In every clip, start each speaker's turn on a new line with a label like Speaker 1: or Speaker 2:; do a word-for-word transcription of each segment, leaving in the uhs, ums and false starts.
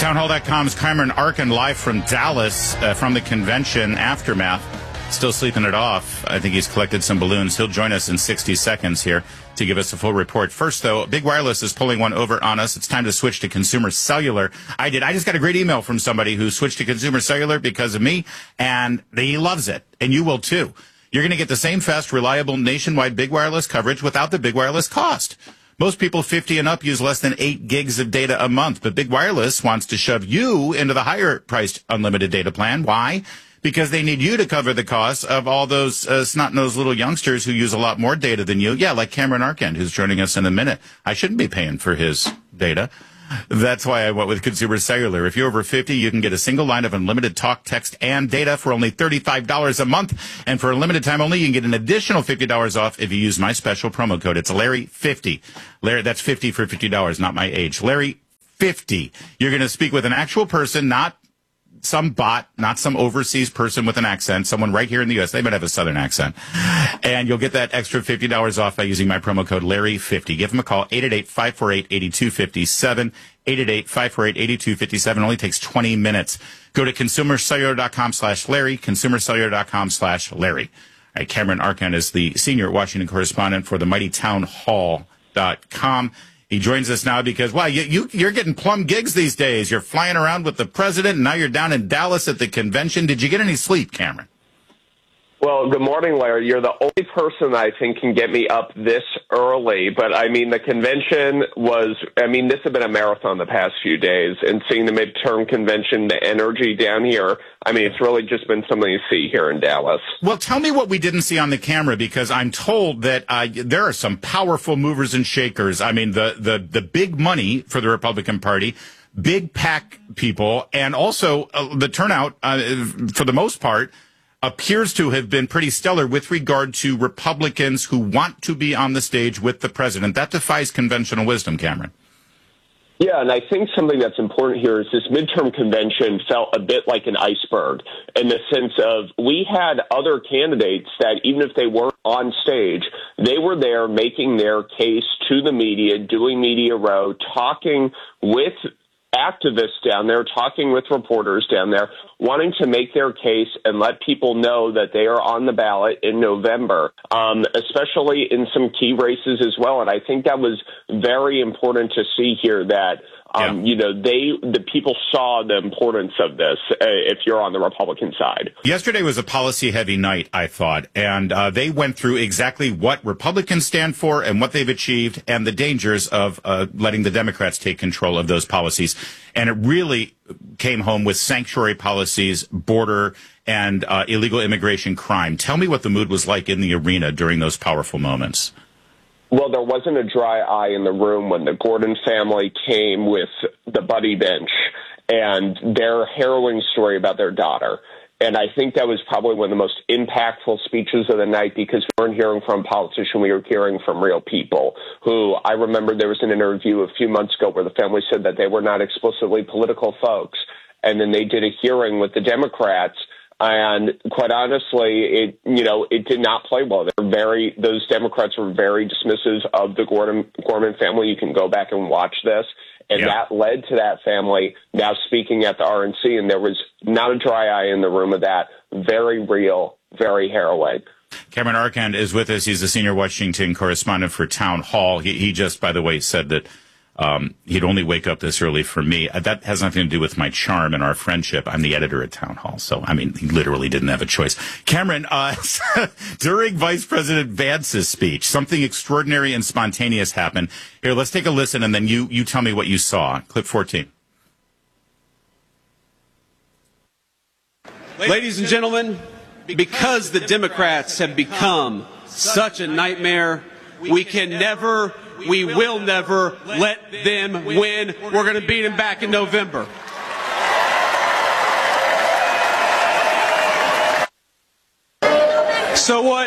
Speaker 1: Townhall dot com's Cameron Arkin live from Dallas uh, from the convention aftermath. Still sleeping it off. I think he's collected some balloons. He'll join us in sixty seconds here to give us a full report. First, though, Big Wireless is pulling one over on us. It's time to switch to Consumer Cellular. I did. I just got a great email from somebody who switched to Consumer Cellular because of me, and he loves it, and you will too. You're going to get the same fast, reliable, nationwide Big Wireless coverage without the Big Wireless cost. Most people fifty and up use less than eight gigs of data a month, but Big Wireless wants to shove you into the higher-priced unlimited data plan. Why? Because they need you to cover the costs of all those uh, snot-nosed little youngsters who use a lot more data than you. Yeah, like Cameron Arkin, who's joining us in a minute. I shouldn't be paying for his data. That's why I went with Consumer Cellular. If you're over fifty, you can get a single line of unlimited talk, text, and data for only thirty-five dollars a month. And for a limited time only, you can get an additional fifty dollars off if you use my special promo code. It's Larry fifty. Larry, that's fifty for fifty dollars, not my age. Larry fifty. You're going to speak with an actual person, not some bot, not some overseas person with an accent, someone right here in the U S. They might have a southern accent. And you'll get that extra fifty dollars off by using my promo code Larry fifty. Give them a call, eight eight eight, five four eight, eight two five seven, eight eight eight, five four eight, eight two five seven. It only takes twenty minutes. Go to consumer cellular dot com slash Larry, consumer cellular dot com slash Larry. All right, Cameron Arkin is the senior Washington correspondent for the mighty townhall dot com. He joins us now because, wow, you, you, you're getting plum gigs these days. You're flying around with the president, and now you're down in Dallas at the convention. Did you get any sleep, Cameron?
Speaker 2: Well, good morning, Larry. You're the only person I think can get me up this early. But, I mean, the convention was, I mean, this has been a marathon the past few days. And seeing the midterm convention, the energy down here, I mean, it's really just been something to see here in Dallas.
Speaker 1: Well, tell me what we didn't see on the camera, because I'm told that uh, there are some powerful movers and shakers. I mean, the, the, the big money for the Republican Party, big PAC people, and also uh, the turnout, uh, for the most part, appears to have been pretty stellar with regard to Republicans who want to be on the stage with the president. That defies conventional wisdom, Cameron.
Speaker 2: Yeah, and I think something that's important here is this midterm convention felt a bit like an iceberg in the sense of we had other candidates that even if they weren't on stage, they were there making their case to the media, doing media row, talking with activists down there, talking with reporters down there, wanting to make their case and let people know that they are on the ballot in November, um, especially in some key races as well. And I think that was very important to see here that, um, yeah. you know, they the people saw the importance of this uh, if you're on the Republican side.
Speaker 1: Yesterday was a policy-heavy night, I thought, and uh, they went through exactly what Republicans stand for and what they've achieved and the dangers of uh, letting the Democrats take control of those policies. And it really came home with sanctuary policies, border, and uh, illegal immigration crime. Tell me what the mood was like in the arena during those powerful moments.
Speaker 2: Well, there wasn't a dry eye in the room when the Gordon family came with the Buddy Bench and their harrowing story about their daughter. And I think that was probably one of the most impactful speeches of the night because we weren't hearing from a politician, we were hearing from real people who I remember there was an interview a few months ago where the family said that they were not explicitly political folks. And then they did a hearing with the Democrats. And quite honestly, it, you know, it did not play well. They were very, those Democrats were very dismissive of the Gordon, Gorman family. You can go back and watch this. And yeah. that led to that family now speaking at the R N C, and there was not a dry eye in the room of that. Very real, very harrowing.
Speaker 1: Cameron Arkin is with us. He's the senior Washington correspondent for Town Hall. He, he just, by the way, said that um, he'd only wake up this early for me. That has nothing to do with my charm and our friendship. I'm the editor at Town Hall, so, I mean, he literally didn't have a choice. Cameron, uh, during Vice President Vance's speech, something extraordinary and spontaneous happened. Here, let's take a listen, and then you, you tell me what you saw. Clip fourteen.
Speaker 3: Ladies and gentlemen, because the Democrats have become such a nightmare, we can never, we will never let them win. We're going to beat them back in November. So what,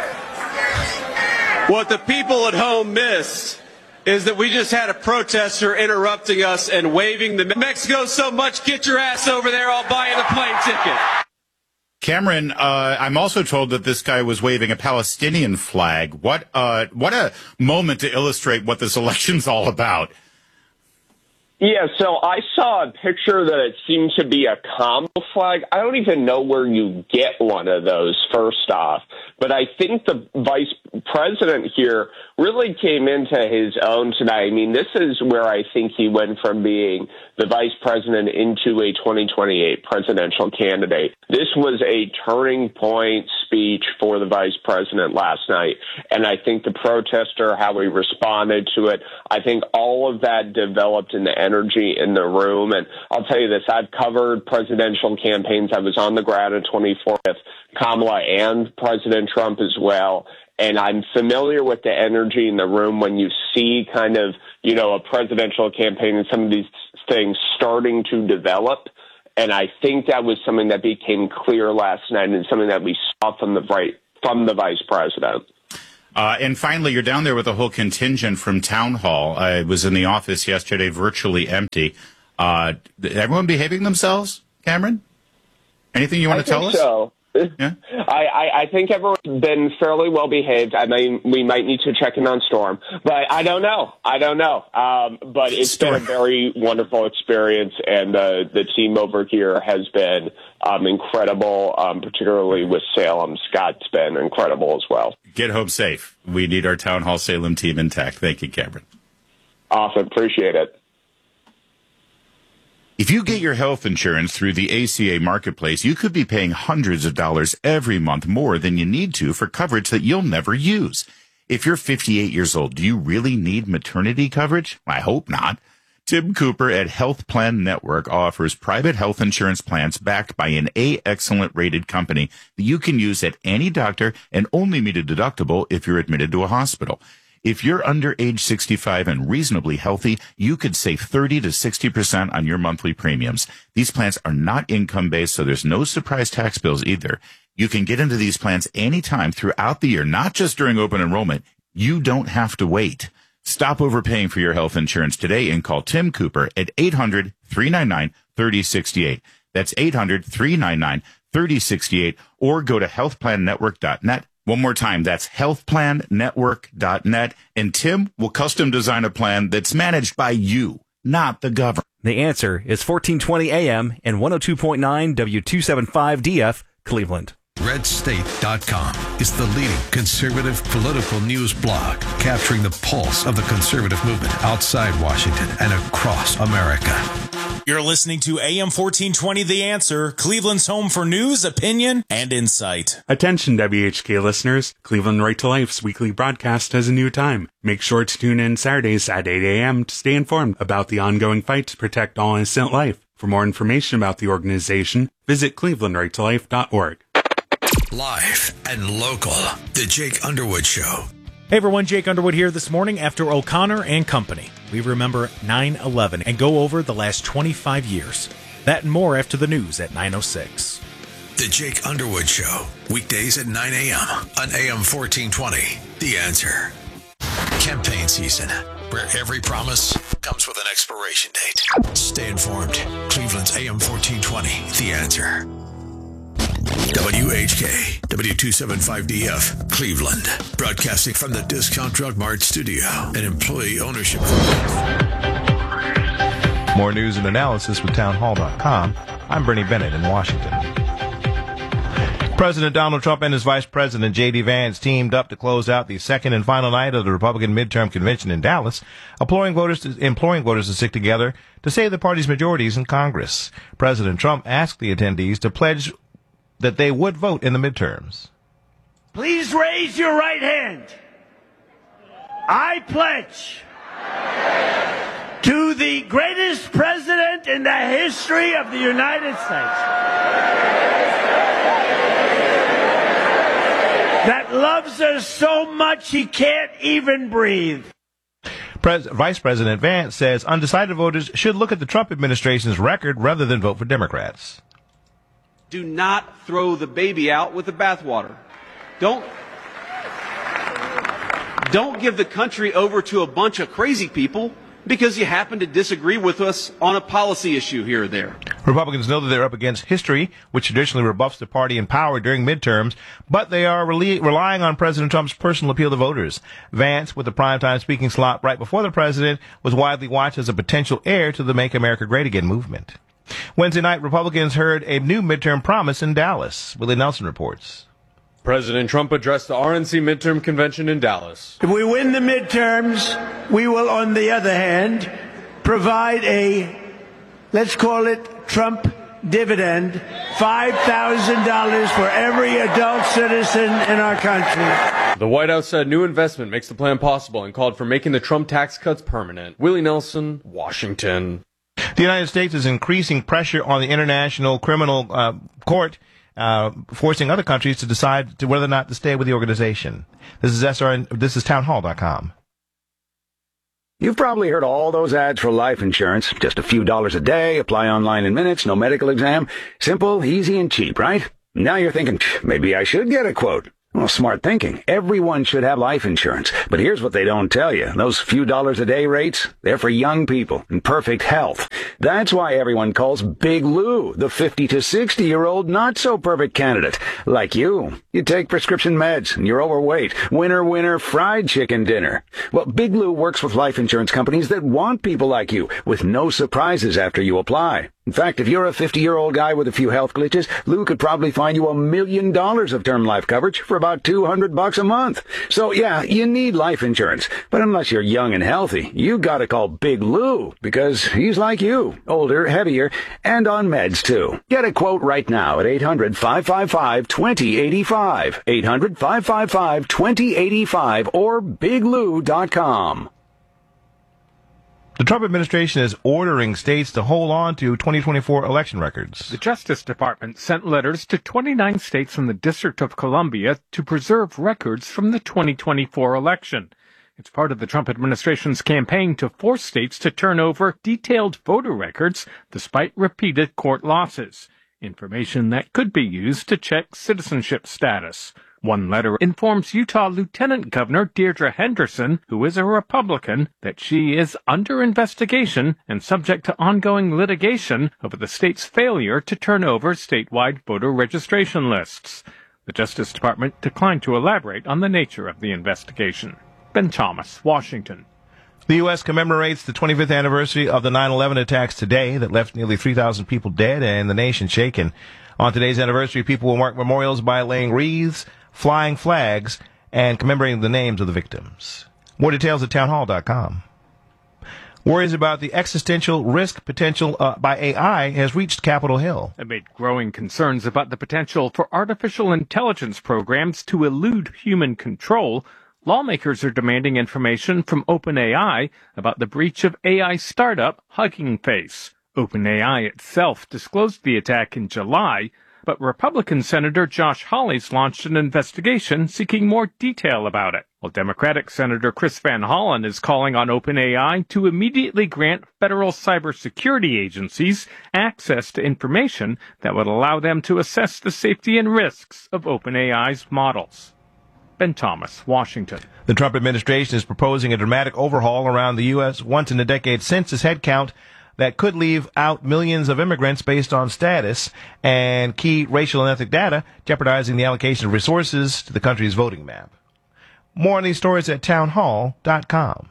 Speaker 3: what the people at home missed is that we just had a protester interrupting us and waving the Mexico so much, get your ass over there, I'll buy you the plane ticket.
Speaker 1: Cameron, uh, I'm also told that this guy was waving a Palestinian flag. What, uh, what a moment to illustrate what this election's all about.
Speaker 2: Yeah, so I saw a picture that it seemed to be a combo flag. I don't even know where you get one of those, first off. But I think the vice president here really came into his own tonight. I mean, this is where I think he went from being the vice president into a twenty twenty-eight presidential candidate. This was a turning point speech for the vice president last night. And I think the protester, how he responded to it, I think all of that developed in the energy in the room. And I'll tell you this, I've covered presidential campaigns. I was on the ground in twenty-four with Kamala and President Trump as well. And I'm familiar with the energy in the room when you see kind of, you know, a presidential campaign and some of these things starting to develop. And I think that was something that became clear last night and something that we saw from the right, from the vice president.
Speaker 1: Uh, and finally, you're down there with a whole contingent from Town Hall. I was in the office yesterday, virtually empty. Uh, everyone behaving themselves, Cameron? Anything you want
Speaker 2: I
Speaker 1: to tell
Speaker 2: think
Speaker 1: us?
Speaker 2: So.
Speaker 1: Yeah.
Speaker 2: I, I, I think everyone's been fairly well behaved. I mean, we might need to check in on Storm, but I don't know. I don't know. Um, but it's
Speaker 1: Storm.
Speaker 2: been a very wonderful experience, and uh, the team over here has been um, incredible, um, particularly with Salem. Scott's been incredible as well.
Speaker 1: Get home safe. We need our Town Hall Salem team intact. Thank you, Cameron.
Speaker 2: Awesome. Appreciate it.
Speaker 1: If you get your health insurance through the A C A Marketplace, you could be paying hundreds of dollars every month more than you need to for coverage that you'll never use. If you're fifty-eight years old, do you really need maternity coverage? I hope not. Tim Cooper at Health Plan Network offers private health insurance plans backed by an A Excellent rated company that you can use at any doctor and only meet a deductible if you're admitted to a hospital. If you're under age sixty-five and reasonably healthy, you could save thirty to sixty percent on your monthly premiums. These plans are not income-based, so there's no surprise tax bills either. You can get into these plans anytime throughout the year, not just during open enrollment. You don't have to wait. Stop overpaying for your health insurance today and call Tim Cooper at eight hundred, three nine nine, three oh six eight. That's eight hundred, three nine nine, three oh six eight, or go to health plan network dot net. One more time, that's health plan network dot net, and Tim will custom design a plan that's managed by you, not the government.
Speaker 4: The Answer is fourteen twenty A M and one oh two point nine W two seventy-five D F, Cleveland.
Speaker 5: red state dot com is the leading conservative political news blog, capturing the pulse of the conservative movement outside Washington and across America.
Speaker 6: You're listening to A M fourteen twenty The Answer, Cleveland's home for news, opinion, and insight.
Speaker 7: Attention W H K listeners, Cleveland Right to Life's weekly broadcast has a new time. Make sure to tune in Saturdays at eight A M to stay informed about the ongoing fight to protect all innocent life. For more information about the organization, visit cleveland right to life dot org.
Speaker 5: Live and local, The Jake Underwood Show.
Speaker 8: Hey everyone, Jake Underwood here this morning after O'Connor and Company. We remember nine eleven and go over the last twenty-five years. That and more after the news at nine oh six.
Speaker 5: The Jake Underwood Show, weekdays at nine A M on A M fourteen twenty. The Answer. Campaign season, where every promise comes with an expiration date. Stay informed. Cleveland's A M fourteen twenty. The Answer. W H K, W two seventy-five D F, Cleveland. Broadcasting from the Discount Drug Mart studio, an employee ownership group.
Speaker 9: More news and analysis with town hall dot com. I'm Bernie Bennett in Washington. President Donald Trump and his Vice President J D. Vance teamed up to close out the second and final night of the Republican midterm convention in Dallas, imploring voters to, imploring voters to stick together to save the party's majorities in Congress. President Trump asked the attendees to pledge that they would vote in the midterms.
Speaker 10: Please raise your right hand. I pledge to the greatest president in the history of the United States that loves us so much he can't even breathe.
Speaker 9: Pres- Vice President Vance says undecided voters should look at the Trump administration's record rather than vote for Democrats.
Speaker 3: Do not throw the baby out with the bathwater. Don't, don't give the country over to a bunch of crazy people because you happen to disagree with us on a policy issue here or there.
Speaker 9: Republicans know that they're up against history, which traditionally rebuffs the party in power during midterms, but they are rely- relying on President Trump's personal appeal to voters. Vance, with the primetime speaking slot right before the president, was widely watched as a potential heir to the Make America Great Again movement. Wednesday night, Republicans heard a new midterm promise in Dallas. Willie Nelson reports.
Speaker 11: President Trump addressed the R N C midterm convention in Dallas.
Speaker 10: If we win the midterms, we will, on the other hand, provide a, let's call it Trump dividend, five thousand dollars for every adult citizen in our country.
Speaker 11: The White House said new investment makes the plan possible and called for making the Trump tax cuts permanent. Willie Nelson, Washington.
Speaker 9: The United States is increasing pressure on the International Criminal uh, Court, uh, forcing other countries to decide to whether or not to stay with the organization. This is S R N. This is townhall dot com.
Speaker 12: You've probably heard all those ads for life insurance. Just a few dollars a day, apply online in minutes, no medical exam. Simple, easy, and cheap, right? Now you're thinking, maybe I should get a quote. Well, smart thinking. Everyone should have life insurance. But here's what they don't tell you. Those few dollars a day rates, they're for young people in perfect health. That's why everyone calls Big Lou the fifty to sixty-year-old not-so-perfect candidate. Like you. You take prescription meds and you're overweight. Winner, winner, fried chicken dinner. Well, Big Lou works with life insurance companies that want people like you, with no surprises after you apply. In fact, if you're a fifty-year-old guy with a few health glitches, Lou could probably find you a million dollars of term life coverage for about two hundred bucks a month. So yeah, you need life insurance. But unless you're young and healthy, you gotta call Big Lou, because he's like you, older, heavier, and on meds too. Get a quote right now at eight hundred, five five five, two zero eight five, eight hundred, five five five, two zero eight five, or big lou dot com.
Speaker 9: The Trump administration is ordering states to hold on to twenty twenty-four election records.
Speaker 13: The Justice Department sent letters to twenty-nine states in the District of Columbia to preserve records from the twenty twenty-four election. It's part of the Trump administration's campaign to force states to turn over detailed voter records despite repeated court losses, information that could be used to check citizenship status. One letter informs Utah Lieutenant Governor Deirdre Henderson, who is a Republican, that she is under investigation and subject to ongoing litigation over the state's failure to turn over statewide voter registration lists. The Justice Department declined to elaborate on the nature of the investigation. Ben Thomas, Washington.
Speaker 9: The U S commemorates the twenty-fifth anniversary of the nine eleven attacks today that left nearly three thousand people dead and the nation shaken. On today's anniversary, people will mark memorials by laying wreaths, flying flags, and commemorating the names of the victims. More details at townhall dot com. Worries about the existential risk potential uh, by A I has reached Capitol Hill.
Speaker 13: Amid growing concerns about the potential for artificial intelligence programs to elude human control, lawmakers are demanding information from OpenAI about the breach of A I startup Hugging Face. OpenAI itself disclosed the attack in July, but Republican Senator Josh Hawley's launched an investigation seeking more detail about it, while Democratic Senator Chris Van Hollen is calling on OpenAI to immediately grant federal cybersecurity agencies access to information that would allow them to assess the safety and risks of OpenAI's models. Ben Thomas, Washington.
Speaker 9: The Trump administration is proposing a dramatic overhaul around the U S once-in-a-decade census headcount that could leave out millions of immigrants based on status and key racial and ethnic data, jeopardizing the allocation of resources to the country's voting map. More on these stories at townhall dot com.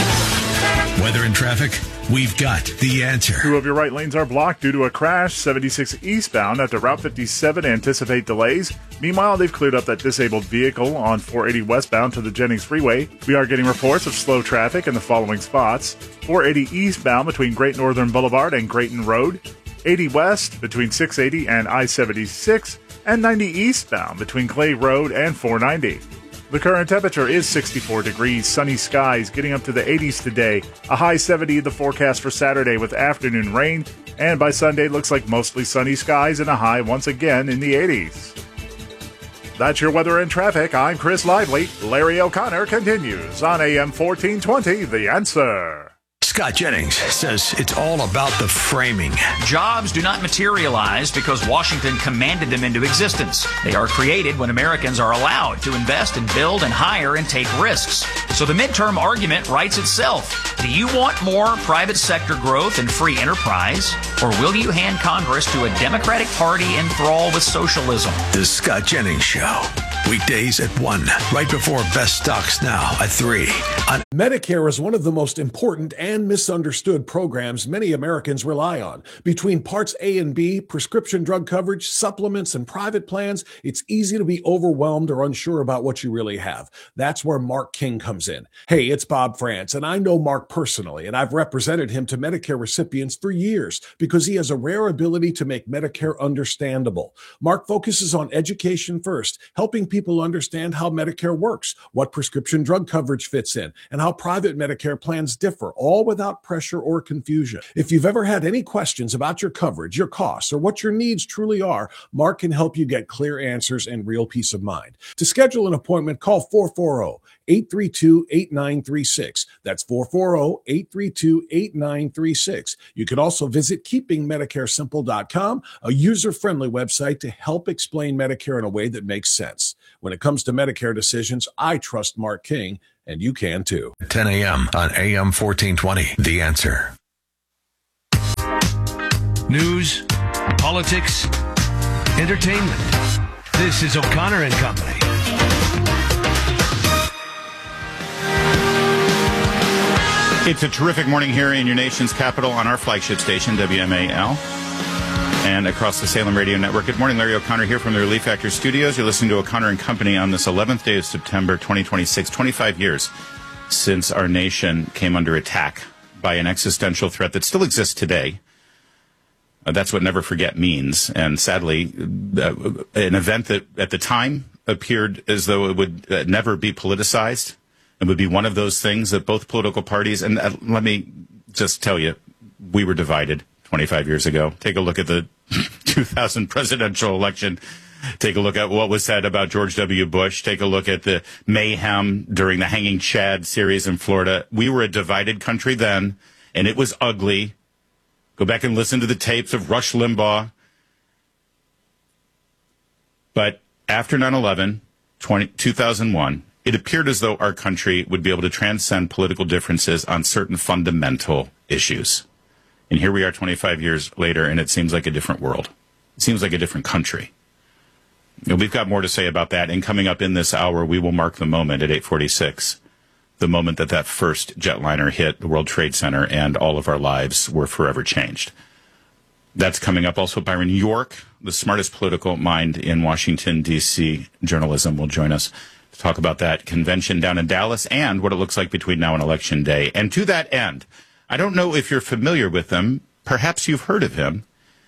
Speaker 5: Weather and traffic, we've got the answer.
Speaker 14: Two of your right lanes are blocked due to a crash. seventy-six eastbound after Route fifty-seven anticipate delays. Meanwhile, they've cleared up that disabled vehicle on four eighty westbound to the Jennings Freeway. We are getting reports of slow traffic in the following spots. four eighty eastbound between Great Northern Boulevard and Grayton Road. eighty west between six eighty and I seventy-six. And ninety eastbound between Clay Road and four ninety. The current temperature is sixty-four degrees, sunny skies, getting up to the eighties today. A high seventy the forecast for Saturday with afternoon rain. And by Sunday, looks like mostly sunny skies and a high once again in the eighties. That's your weather and traffic. I'm Chris Lively. Larry O'Connor continues on A M fourteen twenty, The Answer.
Speaker 5: Scott Jennings says it's all about the framing.
Speaker 15: Jobs do not materialize because Washington commanded them into existence. They are created when Americans are allowed to invest and build and hire and take risks. So the midterm argument writes itself. Do you want more private sector growth and free enterprise? Or will you hand Congress to a Democratic Party enthralled with socialism?
Speaker 5: The Scott Jennings Show. Weekdays at one, right before Best Stocks Now at three. On
Speaker 16: Medicare is one of the most important and misunderstood programs many Americans rely on. Between Parts A and B, prescription drug coverage, supplements, and private plans, it's easy to be overwhelmed or unsure about what you really have. That's where Mark King comes in. Hey, it's Bob France, and I know Mark personally, and I've represented him to Medicare recipients for years because he has a rare ability to make Medicare understandable. Mark focuses on education first, helping people understand how Medicare works, what prescription drug coverage fits in, and how private Medicare plans differ, all without pressure or confusion. If you've ever had any questions about your coverage, your costs, or what your needs truly are, Mark can help you get clear answers and real peace of mind. To schedule an appointment, call four four zero, eight three two, eight nine three six. That's four four zero, eight three two, eight nine three six. You can also visit keeping medicare simple dot com, a user-friendly website to help explain Medicare in a way that makes sense. When it comes to Medicare decisions, I trust Mark King, and you can too.
Speaker 5: ten a.m. on A M fourteen twenty. The Answer.
Speaker 17: News, politics, entertainment. This is O'Connor and Company.
Speaker 1: It's a terrific morning here in your nation's capital on our flagship station, W M A L, and across the Salem Radio Network. Good morning, Larry O'Connor here from the Relief Factor Studios. You're listening to O'Connor and Company on this eleventh day of September, twenty twenty-six, twenty-five years since our nation came under attack by an existential threat that still exists today. Uh, that's what never forget means. And sadly, uh, an event that at the time appeared as though it would uh, never be politicized. It would be one of those things that both political parties, and uh, let me just tell you, we were divided twenty-five years ago. Take a look at the two thousand presidential election. Take a look at what was said about George W. Bush. Take a look at the mayhem during the Hanging Chad series in Florida. We were a divided country then, and it was ugly. Go back and listen to the tapes of Rush Limbaugh. But after nine eleven, two thousand one, it appeared as though our country would be able to transcend political differences on certain fundamental issues. And here we are twenty-five years later, and it seems like a different world. It seems like a different country. And we've got more to say about that. And coming up in this hour, we will mark the moment at eight forty-six, the moment that that first jetliner hit the World Trade Center and all of our lives were forever changed. That's coming up. Also, Byron York, the smartest political mind in Washington, D C journalism, will join us to talk about that convention down in Dallas and what it looks like between now and Election Day. And to that end, I don't know if you're familiar with him. Perhaps you've heard of him.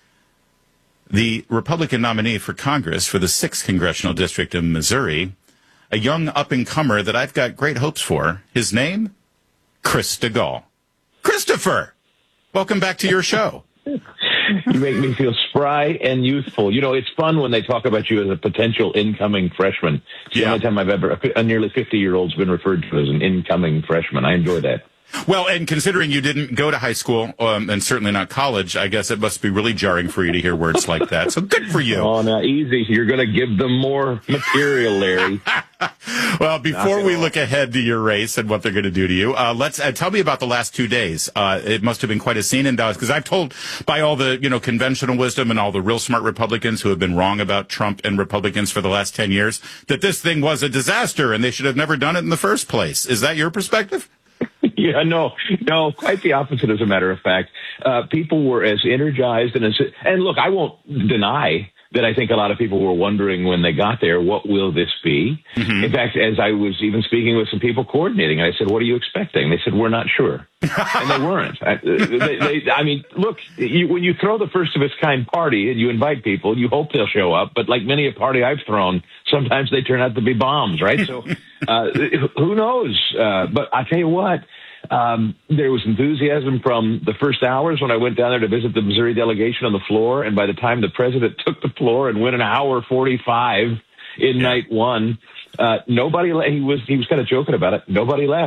Speaker 1: The Republican nominee for Congress for the sixth Congressional District in Missouri, a young up-and-comer that I've got great hopes for. His name? Chris DeGaulle. Christopher, welcome back to your show.
Speaker 18: You make me feel spry and youthful. You know, it's fun when they talk about you as a potential incoming freshman. It's the only time I've ever, a nearly fifty-year-old's been referred to as an incoming freshman. I enjoy that.
Speaker 1: Well, and considering you didn't go to high school, um, and certainly not college, I guess it must be really jarring for you to hear words like that. So good for you.
Speaker 18: Oh, now, easy. You're going to give them more material, Larry.
Speaker 1: Well, before we look ahead to your race and what they're going to do to you, uh, let's uh, tell me about the last two days. Uh, it must have been quite a scene in Dallas, because I've told by all the, you know, conventional wisdom and all the real smart Republicans who have been wrong about Trump and Republicans for the last ten years that this thing was a disaster and they should have never done it in the first place. Is that your perspective?
Speaker 18: Yeah, no, no, quite the opposite, as a matter of fact. Uh, people were as energized and as, and look, I won't deny that I think a lot of people were wondering when they got there, what will this be? Mm-hmm. In fact, as I was even speaking with some people coordinating, I said, what are you expecting? They said, we're not sure. And they weren't. I, they, they, I mean, look, you, when you throw the first of its kind party and you invite people, you hope they'll show up. But like many a party I've thrown, sometimes they turn out to be bombs, right? So uh, who knows? Uh, but I tell you what, Um, there was enthusiasm from the first hours when I went down there to visit the Missouri delegation on the floor. And by the time the president took the floor and went an hour forty-five in yeah. night one, uh, nobody, le- he was, he was kind of joking about it. Nobody left.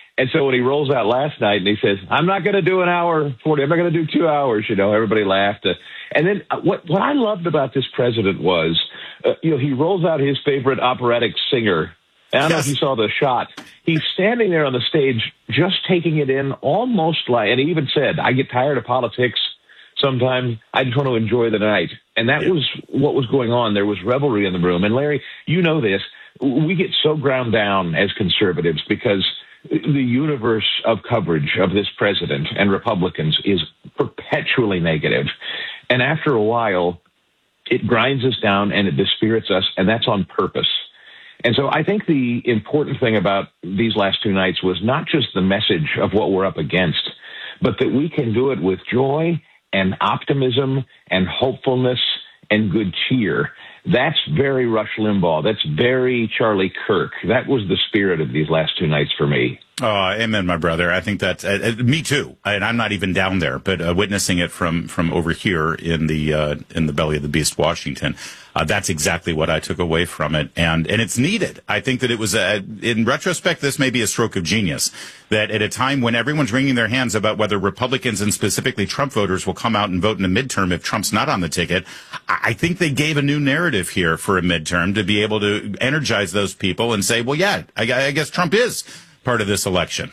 Speaker 18: And so when he rolls out last night and he says, I'm not going to do an hour forty, I'm not going to do two hours, you know, everybody laughed. And then what, what I loved about this president was, uh, you know, he rolls out his favorite operatic singer. And I don't yes. know if you saw the shot. He's standing there on the stage just taking it in almost like, and he even said, I get tired of politics sometimes. I just want to enjoy the night. And that yeah. was what was going on. There was revelry in the room. And Larry, you know this. We get so ground down as conservatives because the universe of coverage of this president and Republicans is perpetually negative. And after a while, it grinds us down and it dispirits us, and that's on purpose. And so I think the important thing about these last two nights was not just the message of what we're up against, but that we can do it with joy and optimism and hopefulness and good cheer. That's very Rush Limbaugh. That's very Charlie Kirk. That was the spirit of these last two nights for me.
Speaker 1: Oh, amen, my brother. I think that uh, uh, me too. And I'm not even down there, but uh, witnessing it from from over here in the uh, in the belly of the beast, Washington. Uh, that's exactly what I took away from it, and and it's needed. I think that it was a, in retrospect, this may be a stroke of genius. That at a time when everyone's wringing their hands about whether Republicans and specifically Trump voters will come out and vote in a midterm if Trump's not on the ticket, I think they gave a new narrative here for a midterm to be able to energize those people and say, well, yeah, I, I guess Trump is part of this election.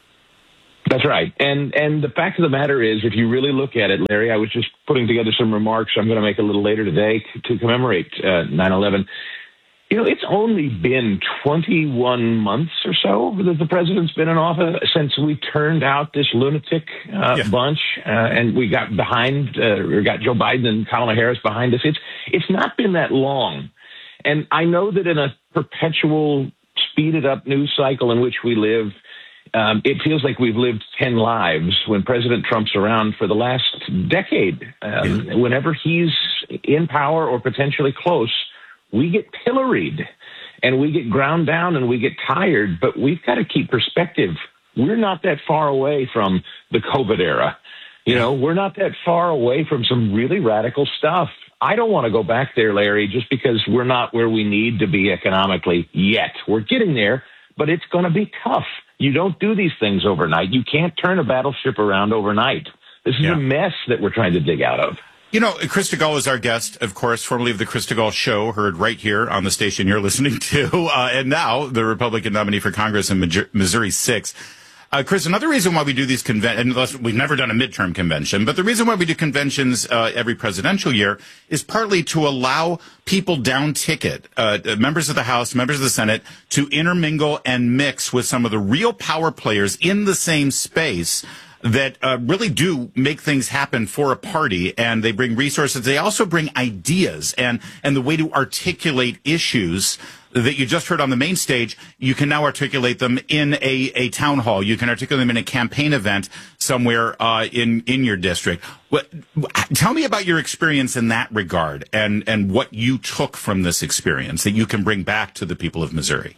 Speaker 18: That's right. And and the fact of the matter is, if you really look at it, Larry, I was just putting together some remarks I'm going to make a little later today to commemorate uh, nine eleven. You know, it's only been twenty-one months or so that the president's been in office since we turned out this lunatic uh, yeah. bunch, uh, and we got behind, uh, we got Joe Biden and Kamala Harris behind us. It's it's not been that long. And I know that in a perpetual speeded up news cycle in which we live, Um, it feels like we've lived ten lives when President Trump's around for the last decade. Um, yeah. Whenever he's in power or potentially close, we get pilloried and we get ground down and we get tired, but we've got to keep perspective. We're not that far away from the COVID era. You know, we're not that far away from some really radical stuff. I don't want to go back there, Larry, just because we're not where we need to be economically yet. We're getting there, but it's going to be tough. You don't do these things overnight. You can't turn a battleship around overnight. This is yeah. a mess that we're trying to dig out of.
Speaker 1: You know, Chris DeGaulle is our guest, of course, formerly of the Chris DeGaulle Show, heard right here on the station you're listening to, uh, and now the Republican nominee for Congress in Missouri six. Uh, Chris, another reason why we do these conventions, we've never done a midterm convention, but the reason why we do conventions uh, every presidential year is partly to allow people down ticket, uh, members of the House, members of the Senate, to intermingle and mix with some of the real power players in the same space that uh, really do make things happen for a party, and they bring resources. They also bring ideas and, and the way to articulate issues that you just heard on the main stage. You can now articulate them in a, a town hall. You can articulate them in a campaign event somewhere uh, in, in your district. What, tell me about your experience in that regard and, and what you took from this experience that you can bring back to the people of Missouri.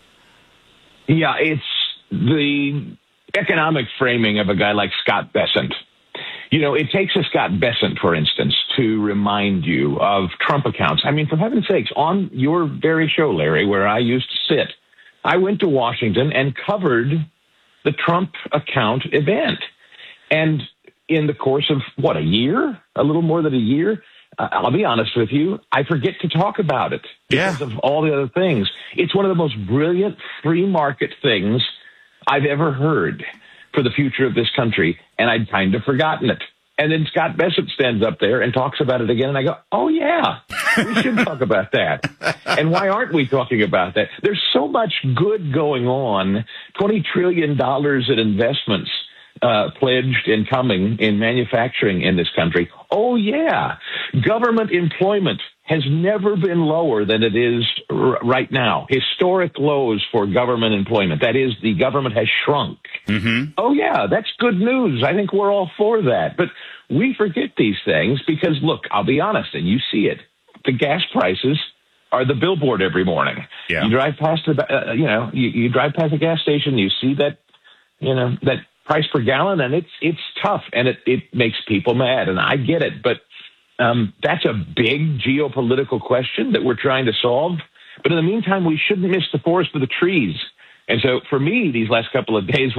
Speaker 18: Yeah, it's the economic framing of a guy like Scott Bessent. You know, it takes a Scott Bessent, for instance, to remind you of Trump accounts. I mean, for heaven's sakes, on your very show, Larry, where I used to sit, I went to Washington and covered the Trump account event. And in the course of, what, a year? A little more than a year? Uh, I'll be honest with you, I forget to talk about it because yeah. of all the other things. It's one of the most brilliant free market things I've ever heard for the future of this country, and I'd kind of forgotten it. And then Scott Bessent stands up there and talks about it again, and I go, oh, yeah, we should talk about that. And why aren't we talking about that? There's so much good going on, twenty trillion dollars in investments uh, pledged and coming in manufacturing in this country. Oh, yeah, government employment has never been lower than it is r- right now. Historic lows for government employment. That is, the government has shrunk. Mm-hmm. Oh, yeah, that's good news. I think we're all for that. But we forget these things because, look, I'll be honest, and you see it. The gas prices are the billboard every morning. Yeah. You drive past the, uh, you know, you, you drive past the gas station, you see that, you know, that price per gallon, and it's it's tough, and it, it makes people mad, and I get it, but Um, that's a big geopolitical question that we're trying to solve. But in the meantime, we shouldn't miss the forest for the trees. And so for me, these last couple of days were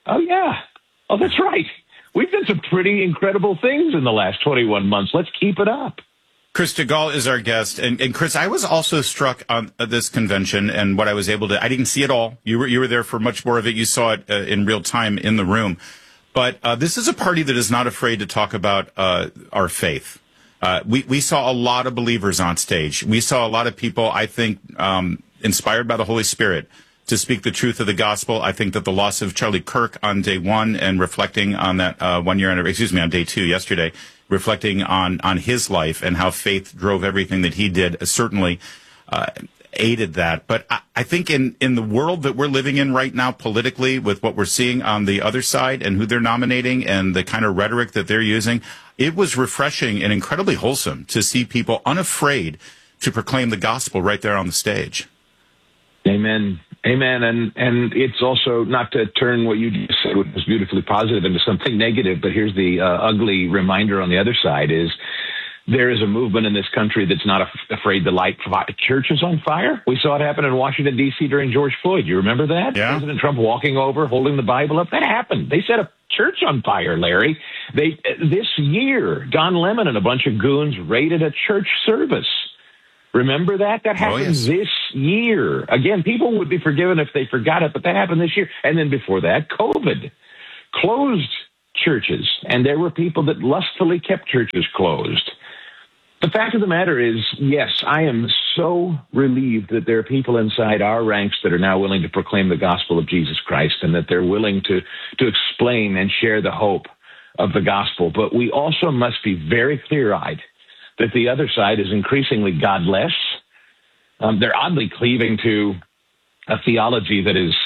Speaker 18: Oh, yeah. Oh, that's right. We've done some pretty incredible things in the last twenty-one months. Let's keep it up.
Speaker 1: Chris DeGaulle is our guest. And, and Chris, I was also struck on this convention and what I was able to, I didn't see it all. You were, you were there for much more of it. You saw it uh, in real time in the room. But uh, this is a party that is not afraid to talk about uh, our faith. Uh, we, we saw a lot of believers on stage. We saw a lot of people, I think, um, inspired by the Holy Spirit to speak the truth of the gospel. I think that the loss of Charlie Kirk on day one and reflecting on that uh, one year anniversary, excuse me, on day two yesterday, reflecting on, on his life and how faith drove everything that he did, uh, certainly uh, aided that. But I, I think in, in the world that we're living in right now politically, with what we're seeing on the other side and who they're nominating and the kind of rhetoric that they're using, it was refreshing and incredibly wholesome to see people unafraid to proclaim the gospel right there on the stage.
Speaker 18: Amen. Amen. And and it's also, not to turn what you just said, which was beautifully positive, into something negative, but here's the uh, ugly reminder on the other side is there is a movement in this country that's not af- afraid to light fi- churches on fire. We saw it happen in Washington, D C during George Floyd. You remember that?
Speaker 1: Yeah.
Speaker 18: President Trump walking over, holding the Bible up. That happened. They set a church on fire, Larry. They This year, Don Lemon and a bunch of goons raided a church service. Remember that? That happened oh, yes. this year. Again, people would be forgiven if they forgot it, but that happened this year. And then before that, COVID closed churches, and there were people that lustfully kept churches closed. The fact of the matter is, yes, I am so relieved that there are people inside our ranks that are now willing to proclaim the gospel of Jesus Christ and that they're willing to, to explain and share the hope of the gospel. But we also must be very clear-eyed that the other side is increasingly godless. Um, they're oddly cleaving to a theology that is,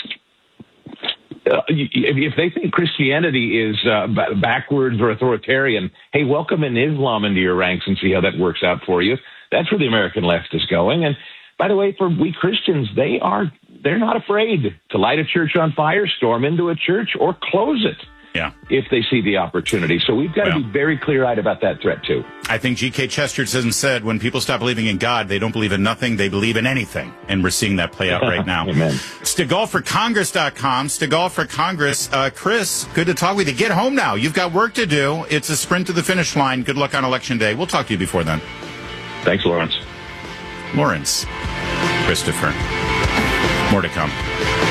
Speaker 18: uh, if they think Christianity is uh, b- backwards or authoritarian, hey, welcome in Islam into your ranks and see how that works out for you. That's where the American left is going. And by the way, for we Christians, they are, they're not afraid to light a church on fire, storm into a church, or close it.
Speaker 1: Yeah.
Speaker 18: If they see the opportunity. So we've got well, to be very clear-eyed about that threat, too.
Speaker 1: I think G K Chesterton said, when people stop believing in God, they don't believe in nothing, they believe in anything. And we're seeing that play out right now.
Speaker 18: Amen.
Speaker 1: Stegall for Congress dot com. Stegall for Congress. Uh, Chris, good to talk with you. Get home now. You've got work to do. It's a sprint to the finish line. Good luck on Election Day. We'll talk to you before then.
Speaker 18: Thanks, Lawrence.
Speaker 1: Lawrence. Christopher. More to come.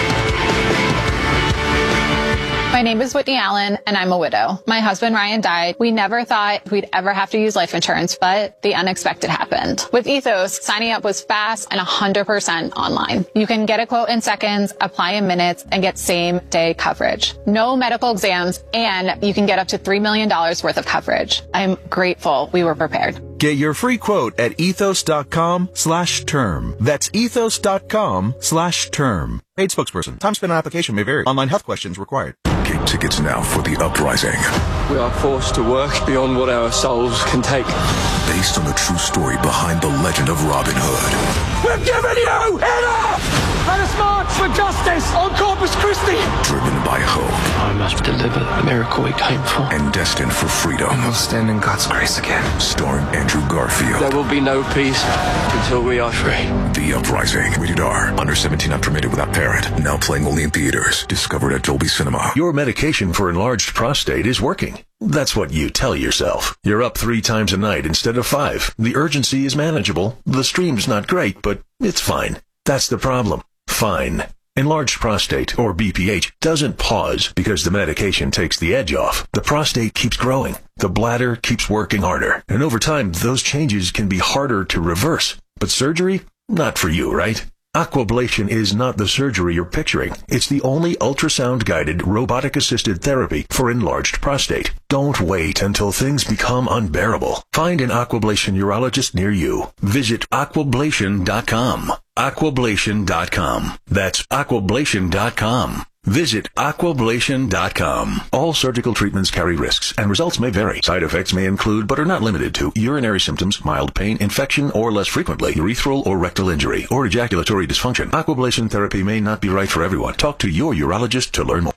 Speaker 19: My name is Whitney Allen, and I'm a widow. My husband, Ryan, died. We never thought we'd ever have to use life insurance, but the unexpected happened. With Ethos, signing up was fast and one hundred percent online. You can get a quote in seconds, apply in minutes, and get same-day coverage. No medical exams, and you can get up to three million dollars worth of coverage. I'm grateful we were prepared.
Speaker 20: Get your free quote at ethos.com slash term. That's ethos.com slash term. Paid spokesperson. Time spent on application may vary. Online health questions required.
Speaker 21: Get tickets now for The Uprising.
Speaker 22: We are forced to work beyond what our souls can take.
Speaker 21: Based on the true story behind the legend of Robin Hood.
Speaker 22: We're giving you enough! Let us march for justice on Corpus Christi!
Speaker 21: Driven by hope.
Speaker 22: I must deliver the miracle we came for.
Speaker 21: And destined for freedom.
Speaker 22: And we'll stand in God's grace again.
Speaker 21: Starring Andrew Garfield.
Speaker 22: There will be no peace until we are free.
Speaker 21: The Uprising. Rated R. Under seventeen, not permitted without parent. Now playing only in theaters. Discovered at Dolby Cinema.
Speaker 17: Your medication for enlarged prostate is working. That's what you tell yourself. You're up three times a night instead of five. The urgency is manageable. The stream's not great, but it's fine. That's the problem. Fine. Enlarged prostate, or B P H, doesn't pause because the medication takes the edge off. The prostate keeps growing. The bladder keeps working harder. And over time, those changes can be harder to reverse. But surgery? Not for you, right? Aquablation is not the surgery you're picturing. It's the only ultrasound-guided, robotic-assisted therapy for enlarged prostate. Don't wait until things become unbearable. Find an Aquablation urologist near you. Visit aquablation dot com. aquablation dot com. That's aquablation dot com. Visit aquablation dot com. All surgical treatments carry risks, and results may vary. Side effects may include, but are not limited to, urinary symptoms, mild pain, infection, or less frequently, urethral or rectal injury, or ejaculatory dysfunction. Aquablation therapy may not be right for everyone. Talk to your urologist to learn more.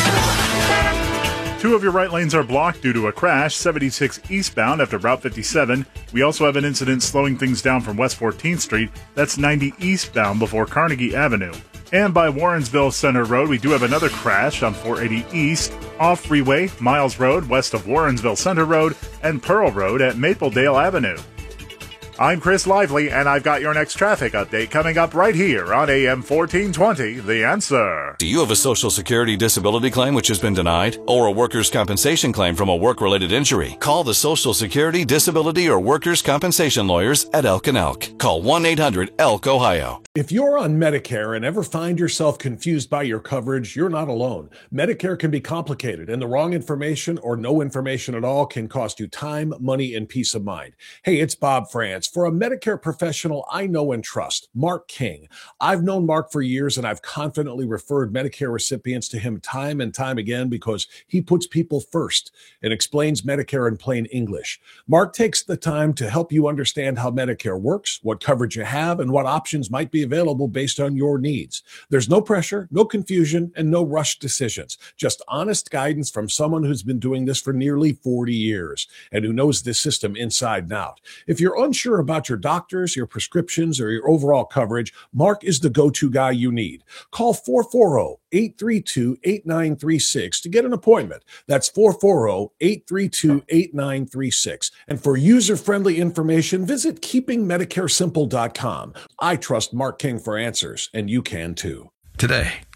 Speaker 14: Two of your right lanes are blocked due to a crash, seventy-six eastbound after Route fifty-seven. We also have an incident slowing things down from West fourteenth Street. That's ninety eastbound before Carnegie Avenue. And by Warrensville Center Road, we do have another crash on four eighty East, off Freeway, Miles Road, west of Warrensville Center Road, and Pearl Road at Mapledale Avenue. I'm Chris Lively, and I've got your next traffic update coming up right here on A M fourteen twenty, The Answer.
Speaker 2: Do you have a Social Security disability claim which has been denied? Or a workers' compensation claim from a work-related injury? Call the Social Security, Disability, or Workers' Compensation Lawyers at Elk and Elk. Call one eight hundred E L K Ohio.
Speaker 16: If you're on Medicare and ever find yourself confused by your coverage, you're not alone. Medicare can be complicated, and the wrong information or no information at all can cost you time, money, and peace of mind. Hey, it's Bob France. For a Medicare professional I know and trust, Mark King. I've known Mark for years, and I've confidently referred Medicare recipients to him time and time again because he puts people first and explains Medicare in plain English. Mark takes the time to help you understand how Medicare works, what coverage you have, and what options might be available based on your needs. There's no pressure, no confusion, and no rushed decisions. Just honest guidance from someone who's been doing this for nearly forty years and who knows this system inside and out. If you're unsure about your doctors, your prescriptions, or your overall coverage, Mark is the go-to guy you need. Call four four zero, eight three two, eight nine three six to get an appointment. That's four four zero, eight three two, eight nine three six. And for user-friendly information, visit keeping medicare simple dot com. I trust Mark King for answers, and you can too.
Speaker 5: Today